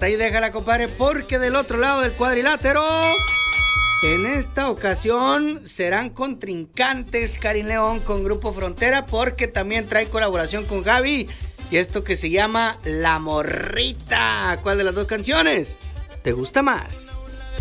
Hasta ahí déjala, compadre, porque del otro lado del cuadrilátero, en esta ocasión serán contrincantes Karin León con Grupo Frontera, porque también trae colaboración con Gaby y esto que se llama La Morrita. ¿Cuál de las dos canciones te gusta más?